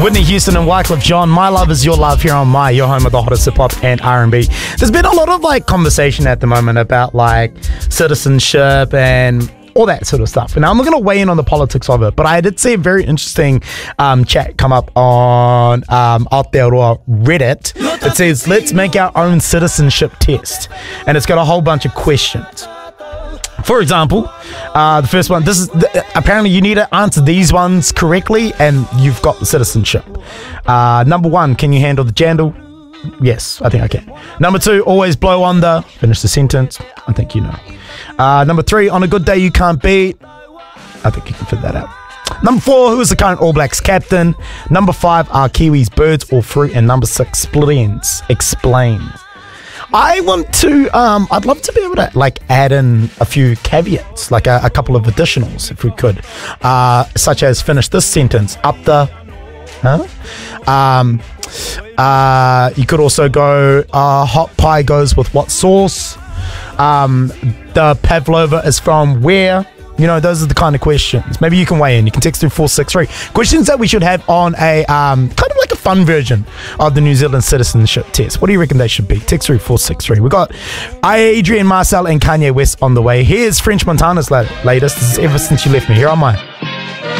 Whitney Houston and Wyclef Jean. My Love Is Your Love here on your home of the hottest hip hop and R&B. There's been a lot of conversation at the moment about citizenship and all that sort of stuff. And I'm not going to weigh in on the politics of it, but I did see a very interesting chat come up on Aotearoa Reddit. It says, let's make our own citizenship test. And it's got a whole bunch of questions. For example, the first one, apparently you need to answer these ones correctly and you've got the citizenship. Number 1, can you handle the jandal? Yes, I think I can. Number 2, always blow on the... Finish the sentence. I think you know. Number 3, on a good day you can't beat. I think you can fit that out. Number 4, who is the current All Blacks captain? Number 5, are Kiwis birds or fruit? And number 6, split ends. Explain. I want to, I'd love to be able to add in a few caveats, a couple of additionals if we could, such as finish this sentence, up the, you could also go, hot pie goes with what sauce, the pavlova is from where. You know, those are the kind of questions. Maybe you can weigh in. You can text through 463. Questions that we should have on a kind of like a fun version of the New Zealand citizenship test. What do you reckon they should be? Text through 463. We've got Adrian Marcel and Kanye West on the way. Here's French Montana's latest. This is Ever Since You Left Me. Here on my